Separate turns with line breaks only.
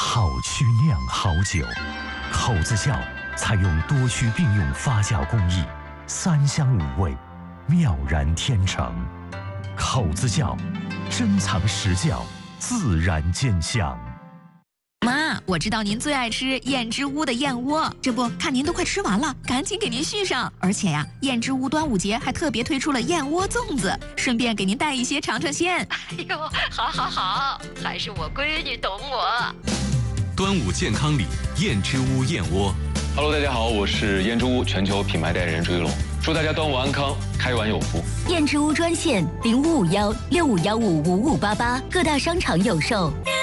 好曲酿好酒，口子窖采用多区并用发酵工艺，3香5味，妙然天成。口子窖，珍藏实窖，自然见香。
妈，我知道您最爱吃燕之屋的燕窝，这不看您都快吃完了，赶紧给您续上。而且呀，燕之屋端午节还特别推出了燕窝粽子，顺便给您带一些尝尝鲜。
哎呦，好，还是我闺女懂我。
端午健康礼，燕之屋燕窝。
Hello， 大家好，我是燕之屋全球品牌代言人朱一龙，祝大家端午安康，开碗有福。
燕之屋专线055165155588，各大商场有售。